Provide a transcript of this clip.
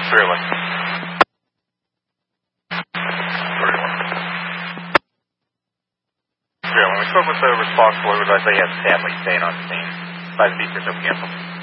Clearly. Clear. When we spoke with the responsible, it was like they had family staying on scene. 5 features, no cancel.